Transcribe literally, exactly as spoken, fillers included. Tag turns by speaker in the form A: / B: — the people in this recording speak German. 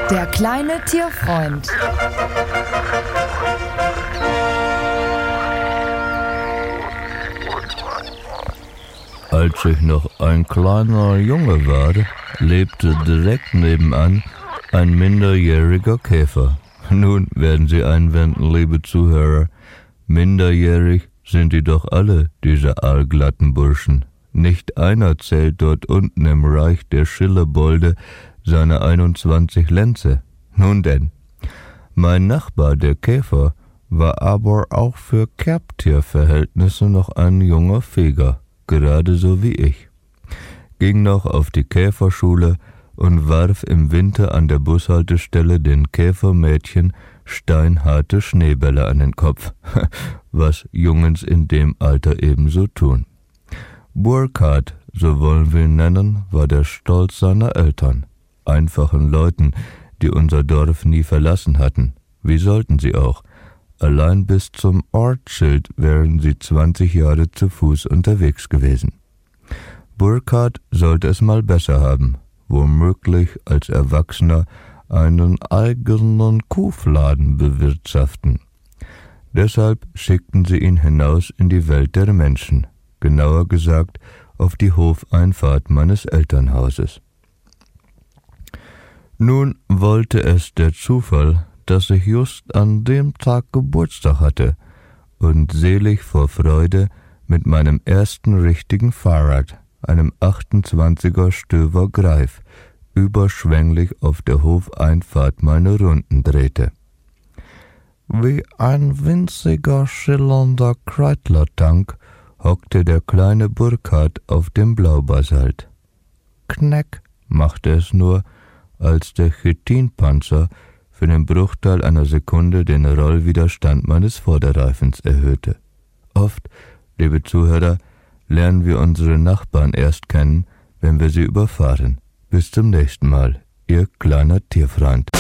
A: Der kleine Tierfreund.
B: Als ich noch ein kleiner Junge war, lebte direkt nebenan ein minderjähriger Käfer. Nun werden Sie einwenden, liebe Zuhörer, minderjährig sind die doch alle, diese aalglatten Burschen. Nicht einer zählt dort unten im Reich der Schillerbolde seine einundzwanzig Lenze. Nun denn, mein Nachbar, der Käfer, war aber auch für Kerbtierverhältnisse noch ein junger Feger, gerade so wie ich. Ging noch auf die Käferschule und warf im Winter an der Bushaltestelle den Käfermädchen steinharte Schneebälle an den Kopf, was Jungens in dem Alter ebenso tun. Burkhard, so wollen wir ihn nennen, war der Stolz seiner Eltern, einfachen Leuten, die unser Dorf nie verlassen hatten. Wie sollten sie auch? Allein bis zum Ortsschild wären sie zwanzig Jahre zu Fuß unterwegs gewesen. Burkhard sollte es mal besser haben, womöglich als Erwachsener einen eigenen Kuhfladen bewirtschaften. Deshalb schickten sie ihn hinaus in die Welt der Menschen, genauer gesagt auf die Hofeinfahrt meines Elternhauses. Nun wollte es der Zufall, dass ich just an dem Tag Geburtstag hatte und selig vor Freude mit meinem ersten richtigen Fahrrad, einem achtundzwanziger Stöver Greif, überschwänglich auf der Hofeinfahrt meine Runden drehte. Wie ein winziger, schillernder Kreidlertank hockte der kleine Burkhard auf dem Blaubasalt. Knack machte es nur, als der Chitinpanzer für den Bruchteil einer Sekunde den Rollwiderstand meines Vorderreifens erhöhte. Oft, liebe Zuhörer, lernen wir unsere Nachbarn erst kennen, wenn wir sie überfahren. Bis zum nächsten Mal, Ihr kleiner Tierfreund.